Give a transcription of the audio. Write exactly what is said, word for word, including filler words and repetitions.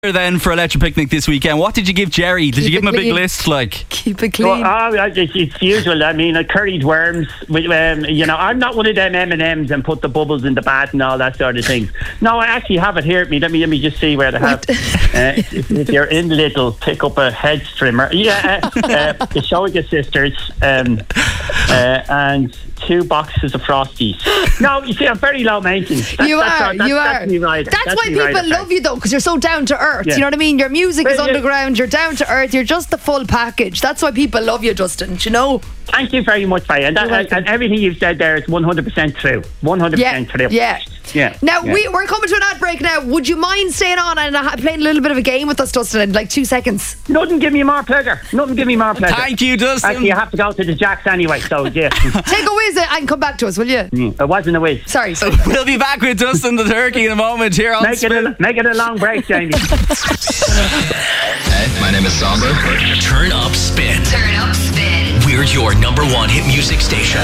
Then for Electric Picnic this weekend, what did you give Jerry? Did Keep you give it him a big clean. list? Like, Keep it clean. Well, oh, it's, it's usual. I mean, uh, curried worms. with, Um, you know, I'm not one of them M and M's and put the bubbles in the bat and all that sort of things. No, I actually have it here at me. Let me let me just see where they have. uh, if, if you're in Little, pick up a head trimmer. Yeah, uh, uh, the Shoga sisters, um, uh, and two boxes of Frosties. No, you see, I'm very low maintenance. That's, you that's are, all- that's, you that's are. me right. That's, That's why me people right, okay. love you though, because you're so down to earth. Yeah. You know what I mean? Your music is Well, yeah. underground. You're down to earth. You're just the full package. That's why people love you, Justin. Do you know? Thank you very much, Faye. And, that, You're welcome. and everything you've said there is one hundred percent true. one hundred percent Yeah, true. yeah. Yeah. Now yeah. we we're coming to an ad break. Now, would you mind staying on and uh, playing a little bit of a game with us, Justin, in like two seconds? Nothing give me more pleasure. Nothing give me more pleasure. thank you, Dustin. Actually, you have to go to the Jacks anyway, so yeah. Take a whiz and come back to us, will you? It wasn't a whiz. Sorry. sorry. We'll be back with Dustin the Turkey in a moment here on Make it, Spin. a, make it a long break, Jamie. Hey, my name is Samba. Turn up Spin. Turn up Spin. We're your number one hit music station.